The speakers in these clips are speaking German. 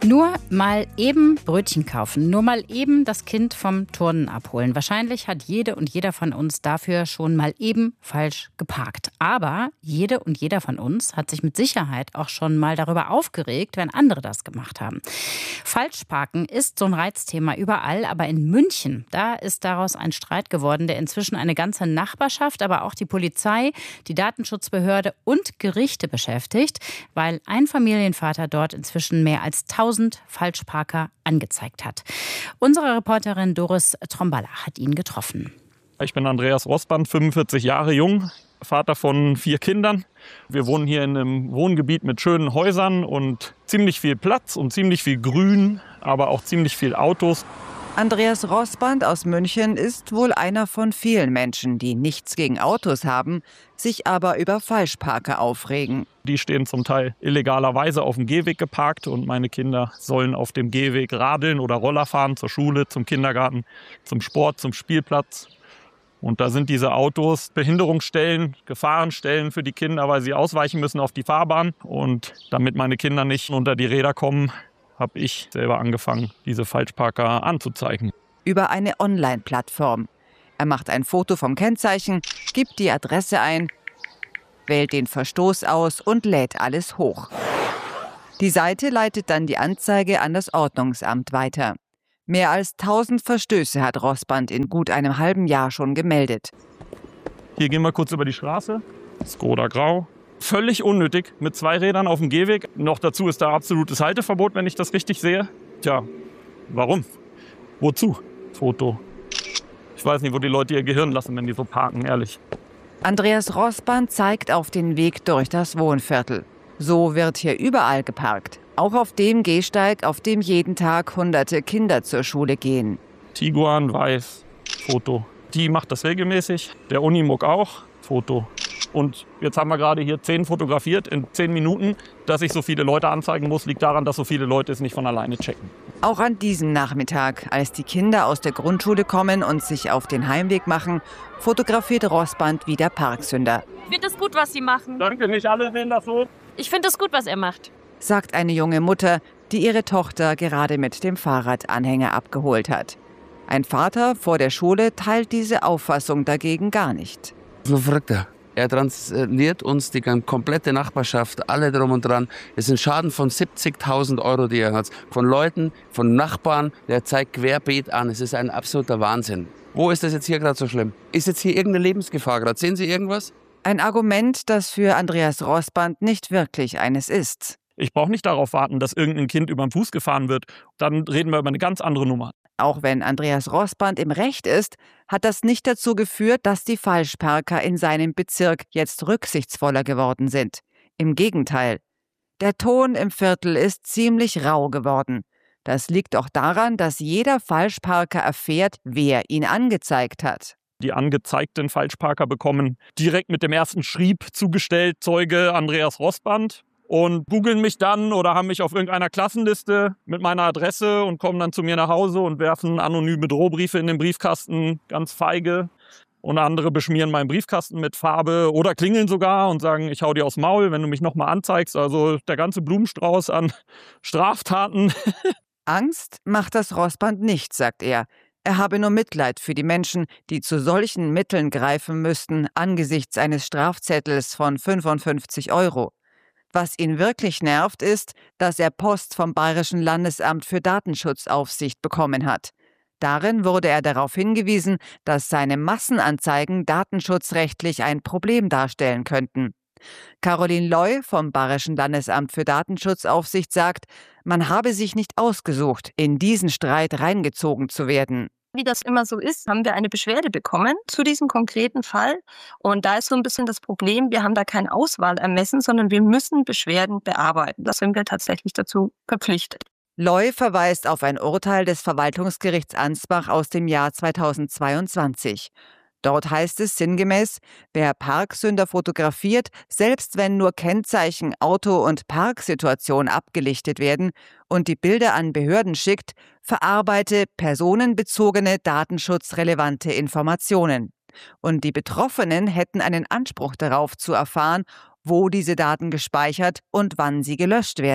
Nur mal eben Brötchen kaufen, nur mal eben das Kind vom Turnen abholen. Wahrscheinlich hat jede und jeder von uns dafür schon mal eben falsch geparkt. Aber jede und jeder von uns hat sich mit Sicherheit auch schon mal darüber aufgeregt, wenn andere das gemacht haben. Falschparken ist so ein Reizthema überall, aber in München, da ist daraus ein Streit geworden, der inzwischen eine ganze Nachbarschaft, aber auch die Polizei, die Datenschutzbehörde und Gerichte beschäftigt, weil ein Familienvater dort inzwischen mehr als 1000 Falschparker angezeigt hat. Unsere Reporterin Doris Tromballa hat ihn getroffen. Ich bin Andreas Rosband, 45 Jahre jung, Vater von 4 Kindern. Wir wohnen hier in einem Wohngebiet mit schönen Häusern und ziemlich viel Platz und ziemlich viel Grün, aber auch ziemlich viel Autos. Andreas Rosband aus München ist wohl einer von vielen Menschen, die nichts gegen Autos haben, sich aber über Falschparker aufregen. Die stehen zum Teil illegalerweise auf dem Gehweg geparkt und meine Kinder sollen auf dem Gehweg radeln oder Roller fahren zur Schule, zum Kindergarten, zum Sport, zum Spielplatz. Und da sind diese Autos Behinderungsstellen, Gefahrenstellen für die Kinder, weil sie ausweichen müssen auf die Fahrbahn. Und damit meine Kinder nicht unter die Räder kommen, habe ich selber angefangen, diese Falschparker anzuzeigen. Über eine Online-Plattform. Er macht ein Foto vom Kennzeichen, gibt die Adresse ein, wählt den Verstoß aus und lädt alles hoch. Die Seite leitet dann die Anzeige an das Ordnungsamt weiter. Mehr als 1000 Verstöße hat Rosband in gut einem halben Jahr schon gemeldet. Hier gehen wir kurz über die Straße. Skoda Grau. Völlig unnötig, mit 2 Rädern auf dem Gehweg. Noch dazu ist da absolutes Halteverbot, wenn ich das richtig sehe. Tja, warum? Wozu? Foto. Ich weiß nicht, wo die Leute ihr Gehirn lassen, wenn die so parken, ehrlich. Andreas Rosband zeigt auf den Weg durch das Wohnviertel. So wird hier überall geparkt. Auch auf dem Gehsteig, auf dem jeden Tag hunderte Kinder zur Schule gehen. Tiguan, weiß, Foto. Die macht das regelmäßig. Der Unimog auch, Foto. Und jetzt haben wir gerade hier 10 fotografiert in 10 Minuten. Dass ich so viele Leute anzeigen muss, liegt daran, dass so viele Leute es nicht von alleine checken. Auch an diesem Nachmittag, als die Kinder aus der Grundschule kommen und sich auf den Heimweg machen, fotografiert Rosband wieder Parksünder. Ich finde es gut, was Sie machen. Danke, nicht alle sehen das so. Ich finde es gut, was er macht, sagt eine junge Mutter, die ihre Tochter gerade mit dem Fahrradanhänger abgeholt hat. Ein Vater vor der Schule teilt diese Auffassung dagegen gar nicht. So verrückt. Er transferiert uns die komplette Nachbarschaft, alle drum und dran. Es sind Schaden von 70.000 €, die er hat. Von Leuten, von Nachbarn, der zeigt querbeet an. Es ist ein absoluter Wahnsinn. Wo ist das jetzt hier gerade so schlimm? Ist jetzt hier irgendeine Lebensgefahr gerade? Sehen Sie irgendwas? Ein Argument, das für Andreas Rosband nicht wirklich eines ist. Ich brauche nicht darauf warten, dass irgendein Kind über den Fuß gefahren wird. Dann reden wir über eine ganz andere Nummer. Auch wenn Andreas Rosband im Recht ist, hat das nicht dazu geführt, dass die Falschparker in seinem Bezirk jetzt rücksichtsvoller geworden sind. Im Gegenteil. Der Ton im Viertel ist ziemlich rau geworden. Das liegt auch daran, dass jeder Falschparker erfährt, wer ihn angezeigt hat. Die angezeigten Falschparker bekommen direkt mit dem ersten Schrieb zugestellt, Zeuge Andreas Rosband. Und googeln mich dann oder haben mich auf irgendeiner Klassenliste mit meiner Adresse und kommen dann zu mir nach Hause und werfen anonyme Drohbriefe in den Briefkasten, ganz feige. Und andere beschmieren meinen Briefkasten mit Farbe oder klingeln sogar und sagen, ich hau dir aufs Maul, wenn du mich nochmal anzeigst. Also der ganze Blumenstrauß an Straftaten. Angst macht das Rosband nicht, sagt er. Er habe nur Mitleid für die Menschen, die zu solchen Mitteln greifen müssten angesichts eines Strafzettels von 55 €. Was ihn wirklich nervt, ist, dass er Post vom Bayerischen Landesamt für Datenschutzaufsicht bekommen hat. Darin wurde er darauf hingewiesen, dass seine Massenanzeigen datenschutzrechtlich ein Problem darstellen könnten. Caroline Loy vom Bayerischen Landesamt für Datenschutzaufsicht sagt, man habe sich nicht ausgesucht, in diesen Streit reingezogen zu werden. Wie das immer so ist, haben wir eine Beschwerde bekommen zu diesem konkreten Fall. Und da ist so ein bisschen das Problem, wir haben da kein Auswahlermessen, sondern wir müssen Beschwerden bearbeiten. Da sind wir tatsächlich dazu verpflichtet. Loy verweist auf ein Urteil des Verwaltungsgerichts Ansbach aus dem Jahr 2022. Dort heißt es sinngemäß, wer Parksünder fotografiert, selbst wenn nur Kennzeichen, Auto und Parksituation abgelichtet werden und die Bilder an Behörden schickt, verarbeite personenbezogene datenschutzrelevante Informationen. Und die Betroffenen hätten einen Anspruch darauf zu erfahren, wo diese Daten gespeichert und wann sie gelöscht werden.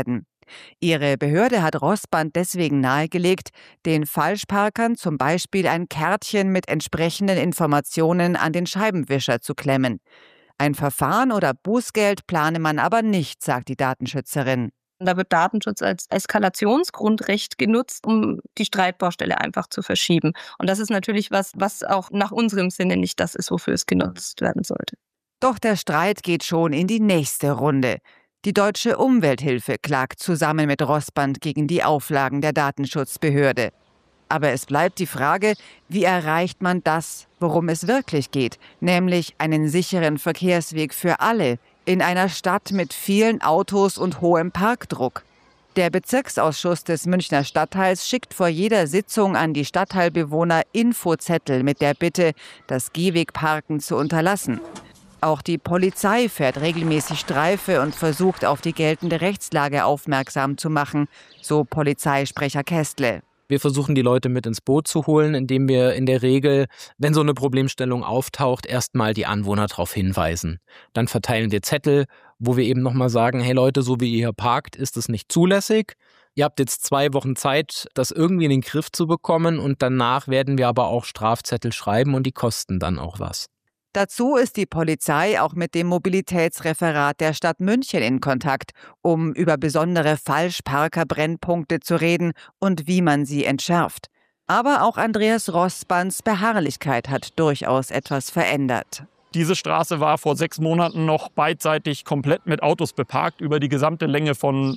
Ihre Behörde hat Rossband deswegen nahegelegt, den Falschparkern zum Beispiel ein Kärtchen mit entsprechenden Informationen an den Scheibenwischer zu klemmen. Ein Verfahren oder Bußgeld plane man aber nicht, sagt die Datenschützerin. Da wird Datenschutz als Eskalationsgrundrecht genutzt, um die Streitbaustelle einfach zu verschieben. Und das ist natürlich was auch nach unserem Sinne nicht das ist, wofür es genutzt werden sollte. Doch der Streit geht schon in die nächste Runde. Die Deutsche Umwelthilfe klagt zusammen mit Rossband gegen die Auflagen der Datenschutzbehörde. Aber es bleibt die Frage, wie erreicht man das, worum es wirklich geht, nämlich einen sicheren Verkehrsweg für alle in einer Stadt mit vielen Autos und hohem Parkdruck. Der Bezirksausschuss des Münchner Stadtteils schickt vor jeder Sitzung an die Stadtteilbewohner Infozettel mit der Bitte, das Gehwegparken zu unterlassen. Auch die Polizei fährt regelmäßig Streife und versucht, auf die geltende Rechtslage aufmerksam zu machen, so Polizeisprecher Kästle. Wir versuchen, die Leute mit ins Boot zu holen, indem wir in der Regel, wenn so eine Problemstellung auftaucht, erstmal die Anwohner darauf hinweisen. Dann verteilen wir Zettel, wo wir eben nochmal sagen, hey Leute, so wie ihr hier parkt, ist es nicht zulässig. Ihr habt jetzt 2 Wochen Zeit, das irgendwie in den Griff zu bekommen und danach werden wir aber auch Strafzettel schreiben und die kosten dann auch was. Dazu ist die Polizei auch mit dem Mobilitätsreferat der Stadt München in Kontakt, um über besondere Falschparker-Brennpunkte zu reden und wie man sie entschärft. Aber auch Andreas Rossbands Beharrlichkeit hat durchaus etwas verändert. Diese Straße war vor 6 Monaten noch beidseitig komplett mit Autos beparkt, über die gesamte Länge von,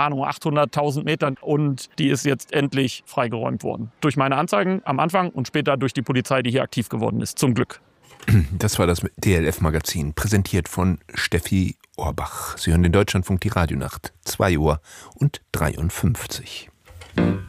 800.000 Metern. Und die ist jetzt endlich freigeräumt worden. Durch meine Anzeigen am Anfang und später durch die Polizei, die hier aktiv geworden ist. Zum Glück. Das war das DLF-Magazin, präsentiert von Steffi Orbach. Sie hören den Deutschlandfunk, die Radionacht, 2:53 Uhr.